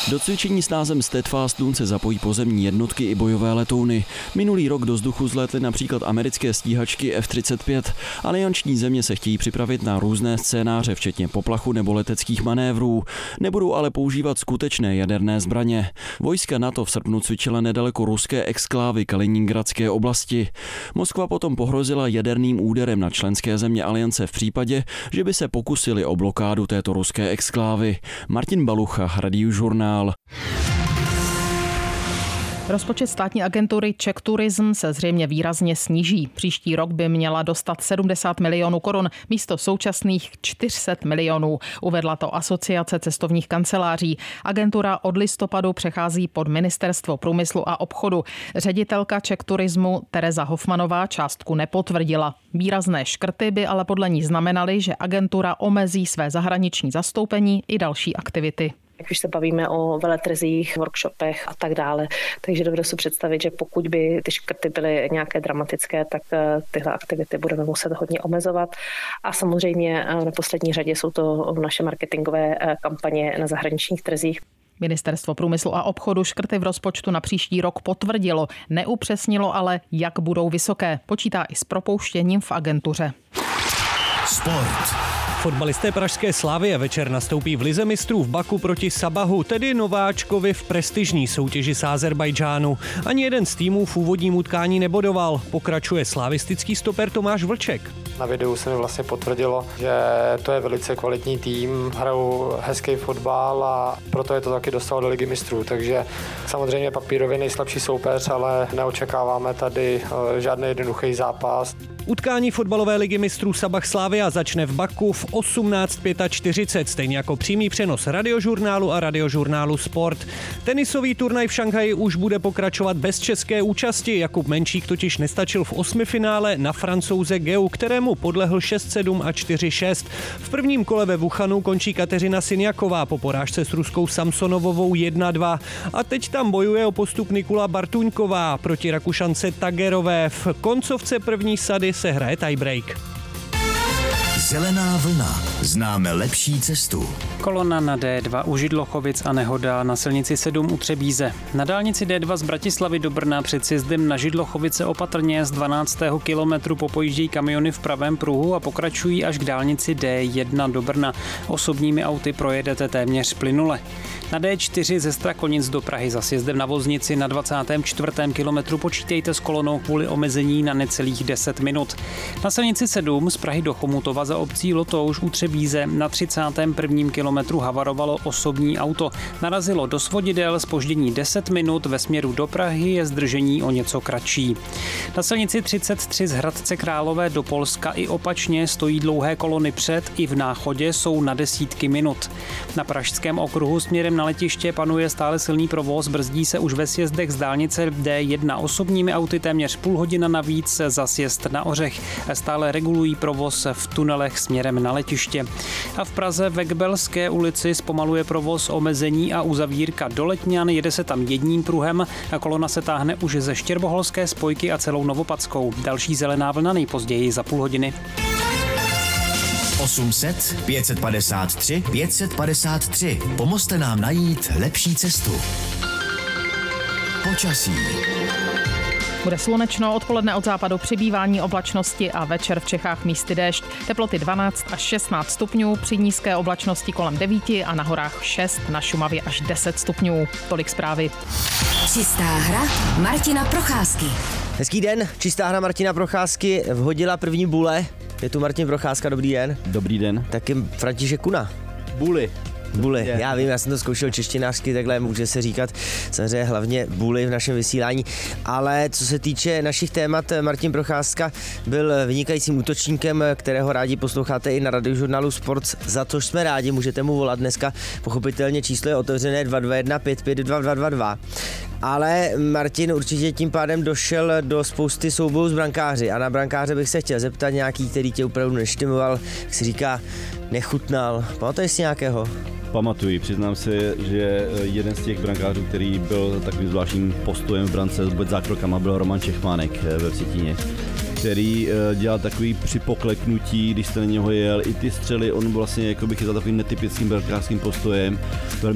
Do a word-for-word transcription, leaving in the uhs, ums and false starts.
Do cvičení s názvem Steadfast Dawn se zapojí pozemní jednotky i bojové letouny. Minulý rok do vzduchu vzlétly například americké stíhačky F třicet pět. Alianční země se chtějí připravit na různé scénáře, včetně poplachu nebo leteckých manévrů. Nebudou ale používat skutečné jaderné zbraně. Vojska NATO v srpnu cvičila nedaleko ruské exklávy Kaliningradské oblasti. Moskva potom pohrozila jaderným úderem na členské země aliance v případě, že by se pokusili o blokádu této ruské exklávy. Martin Balucha, Radiožurnál. Rozpočet státní agentury Czech Tourism se zřejmě výrazně sníží. Příští rok by měla dostat sedmdesát milionů korun místo současných čtyři sta milionů. Uvedla to Asociace cestovních kanceláří. Agentura od listopadu přechází pod Ministerstvo průmyslu a obchodu. Ředitelka Czech Tourismu Tereza Hofmanová částku nepotvrdila. Výrazné škrty by ale podle ní znamenaly, že agentura omezí své zahraniční zastoupení i další aktivity. Jak už se bavíme o veletrzích, workshopech a tak dále. Takže dovedu si představit, že pokud by ty škrty byly nějaké dramatické, tak tyhle aktivity budeme muset hodně omezovat. A samozřejmě v neposlední řadě jsou to naše marketingové kampaně na zahraničních trzích. Ministerstvo průmyslu a obchodu škrty v rozpočtu na příští rok potvrdilo. Neupřesnilo ale, jak budou vysoké. Počítá i s propouštěním v agentuře. Sport. Fotbalisté pražské Slavie večer nastoupí v lize mistrů v Baku proti Sabahu, tedy nováčkovi v prestižní soutěži z Azerbajdžánu. Ani jeden z týmů v úvodním utkání nebodoval. Pokračuje slavistický stoper Tomáš Vlček. Na videu se mi vlastně potvrdilo, že to je velice kvalitní tým, hrajou hezký fotbal a proto je to taky dostalo do ligy mistrů. Takže samozřejmě papírově nejslabší soupeř, ale neočekáváme tady žádný jednoduchý zápas. Utkání fotbalové ligy mistrů Sabah Slavia začne v Baku v osmnáct čtyřicet pět, stejně jako přímý přenos Radiožurnálu a Radiožurnálu Sport. Tenisový turnaj v Šanghaji už bude pokračovat bez české účasti. Jakub Menšík totiž nestačil v osmifinále na Francouze Geu, kterému podlehl šest sedm a čtyři šest. V prvním kole ve Wuhanu končí Kateřina Sinjaková po porážce s ruskou Samsonovovou jedna dva. A teď tam bojuje o postup Nikula Bartuňková proti Rakušance Tagerové. V koncovce první sady se hraje tiebreak. Zelená vlna. Známe lepší cestu. Kolona na D dva u Židlochovic a nehoda na silnici sedm u Třebíze. Na dálnici D dva z Bratislavy do Brna před sjezdem na Židlochovice opatrně z dvanáctého kilometru popojíždějí kamiony v pravém pruhu a pokračují až k dálnici D jedna do Brna. Osobními auty projedete téměř plynule. Na D čtyři ze Strakonic do Prahy za sjezdem na Voznici na dvacátém čtvrtém kilometru počítejte s kolonou kvůli omezení na necelých deset minut. Na silnici sedm z Prahy do Chomutova za obcí Lotouš u Třebíze na třicátém prvním kilometru havarovalo osobní auto. Narazilo do svodidel, zpoždění deset minut, ve směru do Prahy je zdržení o něco kratší. Na silnici třicet tři z Hradce Králové do Polska i opačně stojí dlouhé kolony před i v Náchodě jsou na desítky minut. Na pražském okruhu směrem na letiště panuje stále silný provoz, brzdí se už ve sjezdech z dálnice D jedna osobními auty téměř půl hodina navíc za sjezd na Ořech. Stále regulují provoz v tunelech směrem na letiště. A v Praze ve Gbelské ulici zpomaluje provoz, omezení a uzavírka do Letňan, jede se tam jedním pruhem a kolona se táhne už ze Štěrboholské spojky a celou Novopadskou. Další zelená vlna nejpozději za půl hodiny. osm set, pět set padesát tři, pět set padesát tři. Pomozte nám najít lepší cestu. Počasí. Bude slunečno, odpoledne od západu přibývání oblačnosti a večer v Čechách místy déšť. Teploty dvanáct až šestnáct stupňů, při nízké oblačnosti kolem devět a na horách šest, na Šumavě až deset stupňů. Tolik zprávy. Čistá hra Martina Procházky. Hezký den, čistá hra Martina Procházky vhodila první bule. Je tu Martin Procházka, dobrý den. Dobrý den. Taky František Kuna. Buly. Buly, já vím, já jsem to zkoušel češtinářsky, takhle může se říkat samozřejmě hlavně buly v našem vysílání, ale co se týče našich témat, Martin Procházka byl vynikajícím útočníkem, kterého rádi posloucháte i na Radiožurnálu Sport, za což jsme rádi, můžete mu volat dneska, pochopitelně číslo je otevřené dva dva jedna pět pět dva dva dva dva. Ale Martin určitě tím pádem došel do spousty soubojů s brankáři a na brankáře bych se chtěl zeptat nějaký, který tě opravdu neštimoval, jak se říká, nechutnal. Pamatuješ si nějakého? Pamatuji, přiznám se, že jeden z těch brankářů, který byl takovým zvláštním postojem v brance s vůbec zákrokama, byl Roman Čechmánek ve Vsetíně, který dělal takový připokleknutí, když se na něho jel, i ty střely, on vlastně jako bych chytal takovým netypickým brankářským postojem, velmi